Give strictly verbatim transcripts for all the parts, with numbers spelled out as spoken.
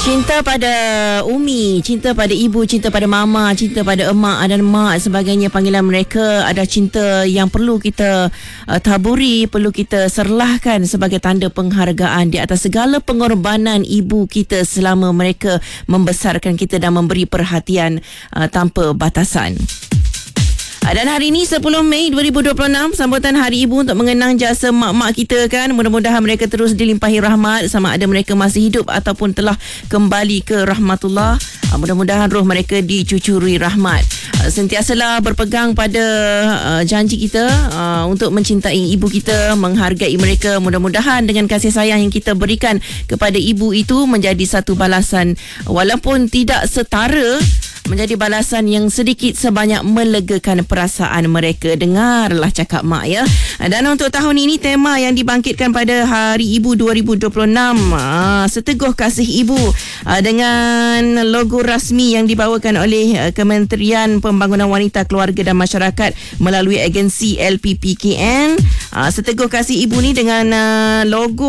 Cinta pada Umi, cinta pada ibu, cinta pada mama, cinta pada emak dan mak sebagainya panggilan mereka ada cinta yang perlu kita uh, taburi, perlu kita serlahkan sebagai tanda penghargaan di atas segala pengorbanan ibu kita selama mereka membesarkan kita dan memberi perhatian uh, tanpa batasan. Dan hari ini sepuluh Mei dua ribu dua puluh enam, sambutan Hari Ibu untuk mengenang jasa mak-mak kita kan. Mudah-mudahan mereka terus dilimpahi rahmat sama ada mereka masih hidup ataupun telah kembali ke rahmatullah. Mudah-mudahan roh mereka dicucuri rahmat. Sentiasalah berpegang pada uh, janji kita uh, untuk mencintai ibu kita, menghargai mereka. Mudah-mudahan dengan kasih sayang yang kita berikan kepada ibu itu menjadi satu balasan walaupun tidak setara, menjadi balasan yang sedikit sebanyak melegakan perasaan mereka. Dengarlah cakap mak ya. Dan untuk tahun ini tema yang dibangkitkan pada Hari Ibu dua ribu dua puluh enam, aa, Seteguh Kasih Ibu, aa, dengan logo rasmi yang dibawakan oleh aa, Kementerian Pembangunan Wanita, Keluarga dan Masyarakat melalui agensi L P P K N. Aa, Seteguh Kasih Ibu ni dengan aa, logo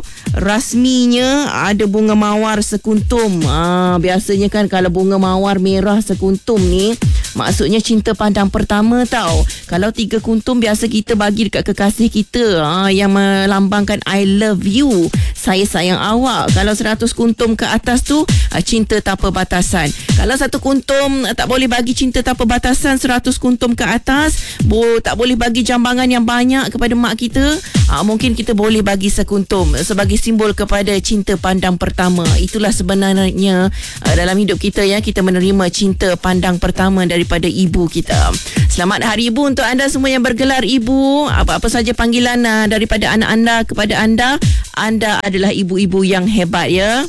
rasminya ada bunga mawar sekuntum. Aa, biasanya kan kalau bunga mawar merah sekuntum ni maksudnya cinta pandang pertama tau. Kalau tiga kuntum biasa kita bagi dekat kekasih kita ha, yang melambangkan I love you, saya sayang awak. Kalau seratus kuntum ke atas tu ha, cinta tanpa batasan. Kalau satu kuntum tak boleh bagi cinta tanpa batasan, seratus kuntum ke atas bo, tak boleh bagi jambangan yang banyak kepada mak kita, ha, mungkin kita boleh bagi sekuntum sebagai simbol kepada cinta pandang pertama. Itulah sebenarnya uh, dalam hidup kita ya, kita menerima cinta pandang pertama daripada ibu kita. Selamat Hari Ibu untuk anda semua yang bergelar ibu. Apa-apa saja panggilan uh, daripada anak anda kepada anda, anda adalah ibu-ibu yang hebat ya.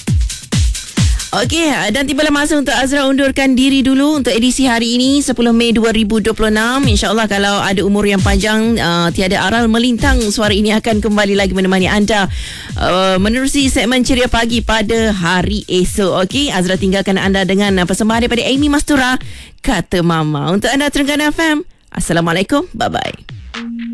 Okey, dan tibalah masa untuk Azra undurkan diri dulu untuk edisi hari ini sepuluh Mei dua ribu dua puluh enam. InsyaAllah kalau ada umur yang panjang, uh, tiada aral melintang, suara ini akan kembali lagi menemani anda uh, menerusi segmen Ceria Pagi pada hari esok. Okey, Azra tinggalkan anda dengan uh, persembahan daripada Amy Mastura, Kata Mama. Untuk anda Terengganu F M, Assalamualaikum, bye-bye.